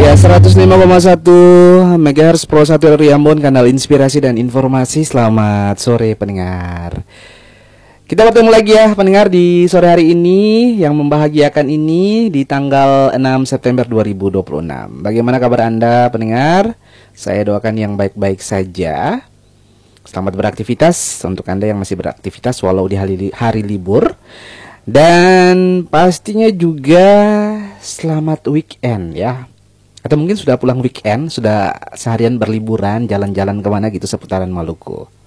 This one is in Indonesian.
Ya, 105,1 MHz Pro 1 dari Ambon, kanal inspirasi dan informasi. Selamat sore pendengar. Kita bertemu lagi ya pendengar di sore hari ini yang membahagiakan ini di tanggal 6 September 2026. Bagaimana kabar Anda pendengar? Saya doakan yang baik-baik saja. Selamat beraktivitas untuk Anda yang masih beraktivitas walau di hari libur. Dan pastinya juga selamat weekend ya. Atau mungkin sudah pulang weekend, sudah seharian berliburan, jalan-jalan kemana gitu seputaran Maluku.